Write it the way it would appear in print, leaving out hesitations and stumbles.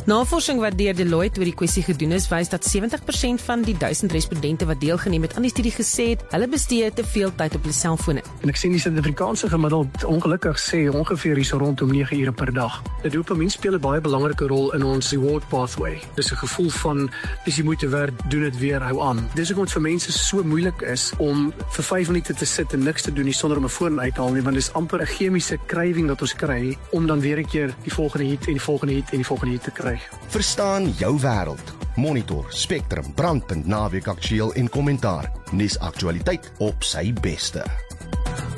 Navorsing wat deur Deloitte oor die kwessie gedoen is, wys dat 70% van die 1000 respondente wat deelgeneem het aan die studie gesê het, hulle bestee te veel tyd op hulle selfone. En ek sien die Suid-Afrikaanse gemiddeld ongelukkig sê ongeveer hier so rondom 9 ure per dag. Die dopamien speel 'n baie belangrike rol in ons reward pathway. Dis 'n gevoel van, dis jy moeite werd, doen dit weer, hou aan. Dis hoekom dit vir mense so moeilik is om vir 5 minute te sit en niks te doen nie sonder om 'n foon uit te haal nie, want dis amper 'n chemiese krywing wat ons kry om dan weer 'n keer die volgende hit en die volgende hit en die volgende hit te kry. Verstaan jou wêreld. Monitor, Spectrum, Brandpunt, Naweek Aktueel en Kommentaar. Nuusaktualiteit op sy beste.